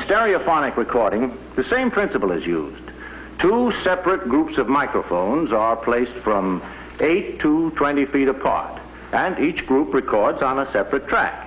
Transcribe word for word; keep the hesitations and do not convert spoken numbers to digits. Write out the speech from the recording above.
stereophonic recording, the same principle is used. Two separate groups of microphones are placed from eight to twenty feet apart, and each group records on a separate track.